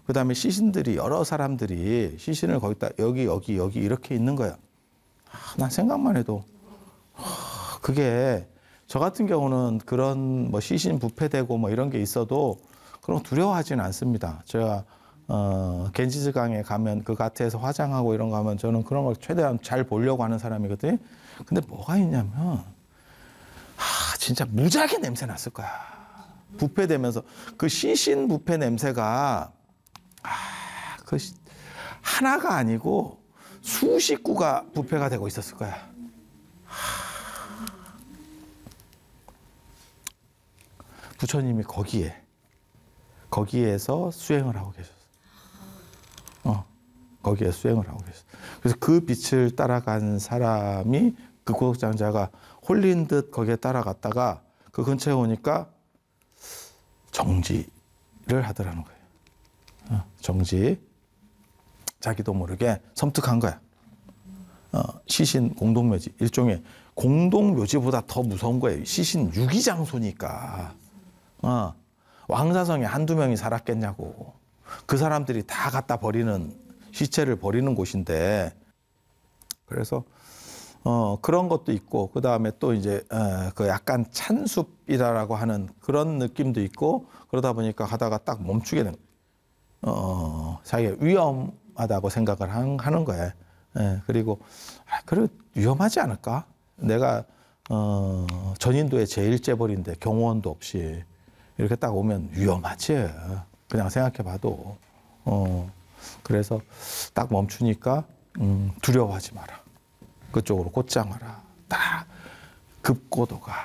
그다음에 시신들이 여러 사람들이 시신을 거기다 여기 이렇게 있는 거야. 난 생각만 해도 그게 저 같은 경우는 그런 뭐 시신 부패되고 뭐 이런 게 있어도 그런 거 두려워하지는 않습니다. 제가 겐지스강에 가면 그 가트에서 화장하고 이런 거 하면 저는 그런 걸 최대한 잘 보려고 하는 사람이거든요. 근데 뭐가 있냐면 진짜 무지하게 냄새 났을 거야. 부패되면서 그 시신 부패 냄새가 그 하나가 아니고 수십 구가 부패가 되고 있었을 거야. 부처님이 거기에서 수행을 하고 계셨어. 거기에 수행을 하고 계셨어. 그래서 그 빛을 따라간 사람이 그 고독장자가 홀린 듯 거기에 따라갔다가 그 근처에 오니까 정지를 하더라는 거예요. 정지. 자기도 모르게 섬뜩한 거야. 시신 공동묘지. 일종의 공동묘지보다 더 무서운 거예요. 시신 유기장소니까. 왕사성에 한두 명이 살았겠냐고. 그 사람들이 다 갖다 버리는, 시체를 버리는 곳인데. 그래서 그런 것도 있고, 그 다음에 또 이제 그 약간 찬숲이라고 하는 그런 느낌도 있고, 그러다 보니까 가다가 딱 멈추게 된 거예요. 자기가 위험하다고 생각을 하는 거예요. 그리고 그래 위험하지 않을까? 내가 전인도의 제일 재벌인데 경호원도 없이 이렇게 딱 오면 위험하지. 그냥 생각해봐도. 그래서 딱 멈추니까 두려워하지 마라. 그쪽으로 곧장 와라. 딱 급고도가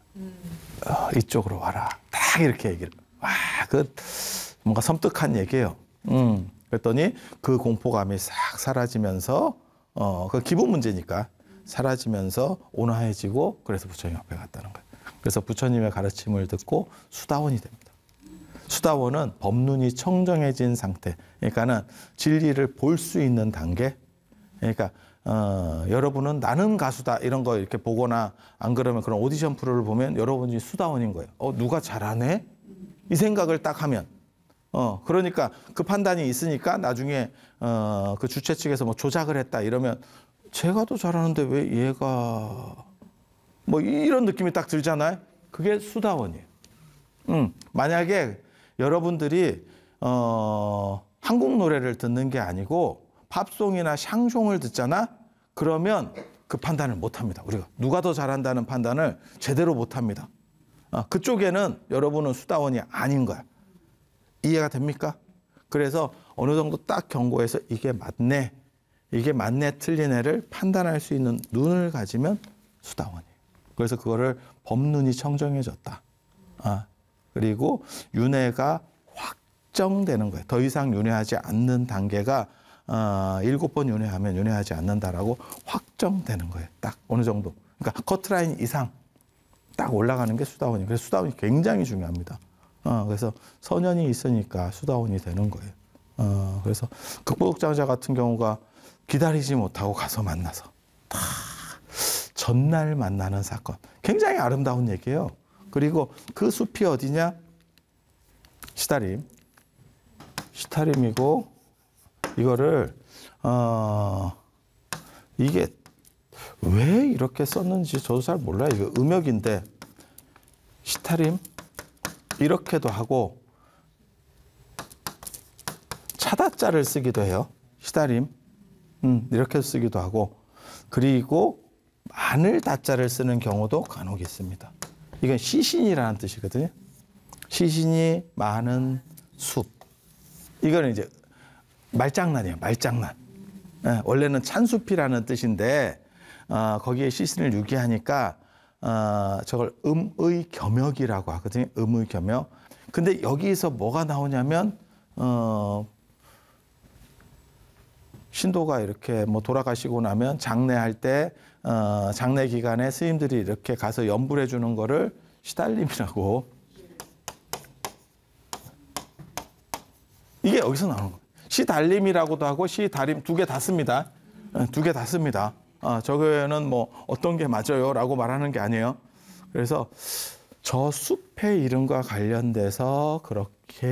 이쪽으로 와라. 딱 이렇게 얘기를. 그 뭔가 섬뜩한 얘기예요. 그랬더니 그 공포감이 싹 사라지면서 그 기분 문제니까 사라지면서 온화해지고 그래서 부처님 앞에 갔다는 거예요. 그래서 부처님의 가르침을 듣고 수다원이 됩니다. 수다원은 법눈이 청정해진 상태. 그러니까는 진리를 볼 수 있는 단계. 그러니까 여러분은 나는 가수다 이런 거 이렇게 보거나 안 그러면 그런 오디션 프로를 보면 여러분이 수다원인 거예요. 누가 잘하네? 이 생각을 딱 하면. 그러니까 그 판단이 있으니까 나중에 그 주최 측에서 뭐 조작을 했다 이러면 제가 더 잘하는데 왜 얘가 뭐 이런 느낌이 딱 들잖아요. 그게 수다원이에요. 만약에 여러분들이 한국 노래를 듣는 게 아니고 팝송이나 샹송을 듣잖아. 그러면 그 판단을 못 합니다. 우리가 누가 더 잘한다는 판단을 제대로 못 합니다. 그쪽에는 여러분은 수다원이 아닌 거야. 이해가 됩니까? 그래서 어느 정도 딱 경고해서 이게 맞네, 틀리네를 판단할 수 있는 눈을 가지면 수다원이에요. 그래서 그거를 법눈이 청정해졌다. 그리고 윤회가 확정되는 거예요. 더 이상 윤회하지 않는 단계가 7번 윤회하면 윤회하지 않는다라고 확정되는 거예요. 딱 어느 정도. 그러니까 커트라인 이상 딱 올라가는 게 수다원이에요. 그래서 수다원이 굉장히 중요합니다. 그래서 선연이 있으니까 수다원이 되는 거예요. 그래서 극보독장자 같은 경우가 기다리지 못하고 가서 만나서 전날 만나는 사건. 굉장히 아름다운 얘기예요. 그리고 그 숲이 어디냐? 시타림이고 이거를 이게 왜 이렇게 썼는지 저도 잘 몰라요. 이거 음역인데 시타림 이렇게도 하고 차다자를 쓰기도 해요. 시타림 이렇게 쓰기도 하고 그리고 마늘 다자를 쓰는 경우도 간혹 있습니다. 이건 시신이라는 뜻이거든요. 시신이 많은 숲. 이거는 이제 말장난이에요. 말장난. 원래는 찬숲이라는 뜻인데 거기에 시신을 유기하니까 저걸 음의겸역이라고 하거든요. 음의겸역. 근데 여기서 뭐가 나오냐면 신도가 이렇게 뭐 돌아가시고 나면 장례할 때 장례 기간에 스님들이 이렇게 가서 염불해 주는 거를 시달림이라고. 이게 여기서 나오는 거예요. 시달림이라고도 하고 시달림 두 개 다 씁니다. 두 개 다 씁니다. 저거는 뭐 어떤 게 맞아요라고 말하는 게 아니에요. 그래서 저 숲의 이름과 관련돼서 그렇게